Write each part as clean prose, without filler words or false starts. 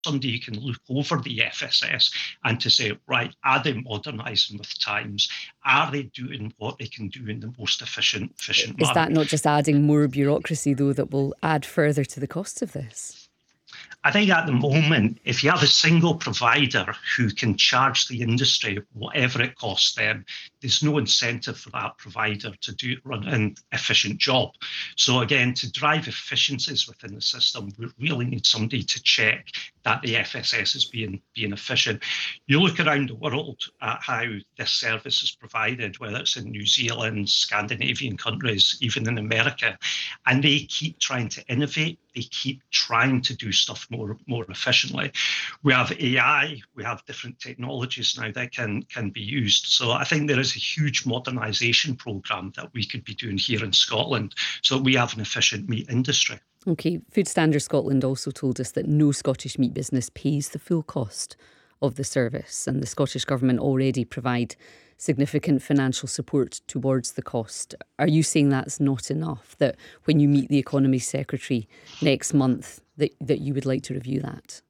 somebody who can look over the FSS and to say, right, are they modernising with times? Are they doing what they can do in the most efficient manner? Is that not just adding more bureaucracy, though, that will add further to the costs of this? I think at the moment, if you have a single provider who can charge the industry whatever it costs them, there's no incentive for that provider to run an efficient job. So again, to drive efficiencies within the system, we really need somebody to check that the FSS is being efficient. You look around the world at how this service is provided, whether it's in New Zealand, Scandinavian countries, even in America, and they keep trying to innovate. They keep trying to do stuff more efficiently. We have AI, we have different technologies now that can be used. So I think there is a huge modernisation programme that we could be doing here in Scotland so that we have an efficient meat industry. OK, Food Standards Scotland also told us that no Scottish meat business pays the full cost of the service, and the Scottish Government already provide significant financial support towards the cost. Are you saying that's not enough, that when you meet the Economy Secretary next month that you would like to review that?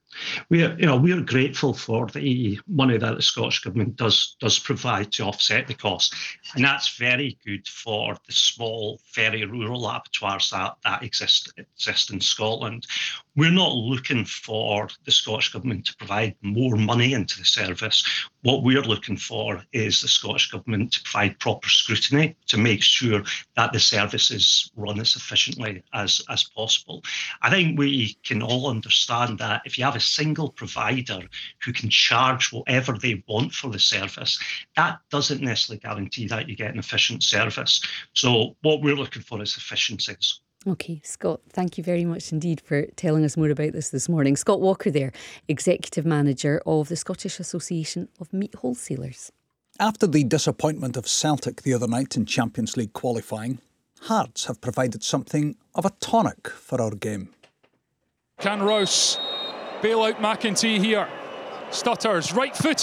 We're grateful for the money that the Scottish Government does provide to offset the cost, and that's very good for the small, very rural abattoirs that exist in Scotland. We're not looking for the Scottish Government to provide more money into the service. What we're looking for is the Scottish Government to provide proper scrutiny to make sure that the service is run as efficiently as possible. I think we can all understand that if you have a single provider who can charge whatever they want for the service, that doesn't necessarily guarantee that you get an efficient service. So what we're looking for is efficiencies. OK, Scott, thank you very much indeed for telling us more about this morning. Scott Walker there, Executive Manager of the Scottish Association of Meat Wholesalers. After the disappointment of Celtic the other night in Champions League qualifying, Hearts have provided something of a tonic for our game. Can Rouse bail out McEntee here? Stutters, right-footed.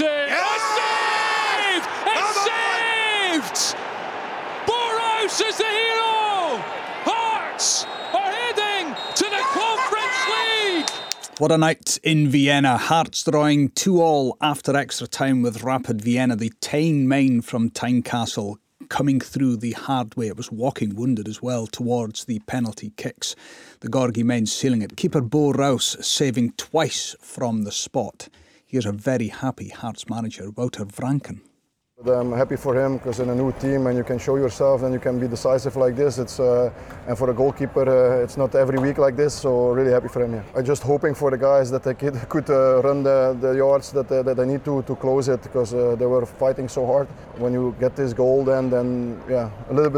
Yeah! It's saved! Bo Rouse is the hero! Hearts are heading to the Conference League! What a night in Vienna. Hearts drawing 2-2 after extra time with Rapid Vienna. The Tyne main from Tynecastle coming through the hard way. It was walking wounded as well towards the penalty kicks. The Gorgie men sealing it. Keeper Bo Rouse saving twice from the spot. Here's a very happy Hearts manager, Wouter Vranken. I'm happy for him because in a new team and you can show yourself and you can be decisive like this. It's and for a goalkeeper, it's not every week like this. So really happy for him. Yeah. I'm just hoping for the guys that they could run the yards that they need to close it because they were fighting so hard. When you get this goal, then yeah,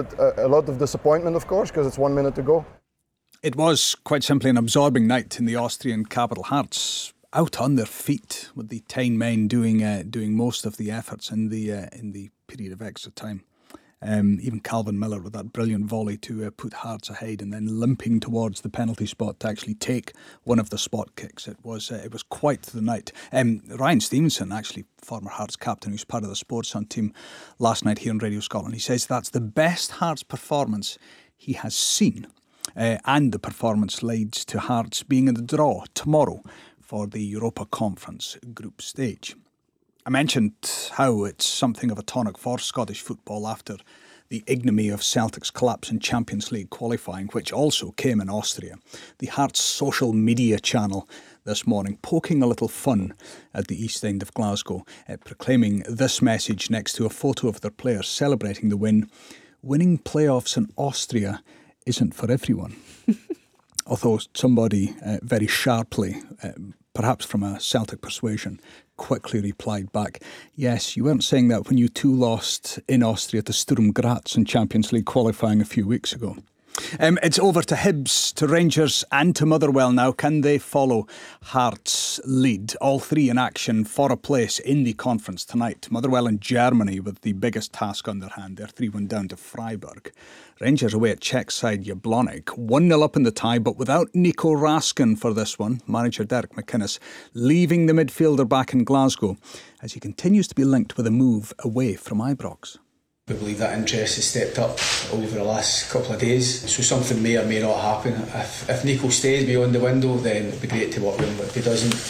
a lot of disappointment of course because it's 1 minute to go. It was quite simply an absorbing night in the Austrian capital. Hearts out on their feet, with the Tyne men doing most of the efforts in the period of extra time. Even Calvin Miller with that brilliant volley to put Hearts ahead, and then limping towards the penalty spot to actually take one of the spot kicks. It was quite the night. Ryan Stevenson, actually former Hearts captain, who's part of the Sports Sun team, last night here on Radio Scotland, he says that's the best Hearts performance he has seen, and the performance leads to Hearts being in the draw tomorrow for the Europa Conference group stage. I mentioned how it's something of a tonic for Scottish football after the ignominy of Celtic's collapse in Champions League qualifying, which also came in Austria. The Hearts social media channel this morning poking a little fun at the East End of Glasgow, proclaiming this message next to a photo of their players celebrating the win. Winning playoffs in Austria isn't for everyone. Although somebody very sharply, perhaps from a Celtic persuasion, quickly replied back, yes, you weren't saying that when you two lost in Austria to Sturm Graz in Champions League qualifying a few weeks ago. It's over to Hibs, to Rangers and to Motherwell now. Can they follow Hearts' lead? All three in action for a place in the conference tonight. Motherwell in Germany with the biggest task on their hand. They're 3-1 down to Freiburg. Rangers away at Czech side Jablonec. 1-0 up in the tie, but without Nico Raskin for this one. Manager Derek McInnes leaving the midfielder back in Glasgow as he continues to be linked with a move away from Ibrox. We believe that interest has stepped up over the last couple of days, so something may or may not happen. If Nico stays beyond the window, then it'd be great to work with him, but if he doesn't,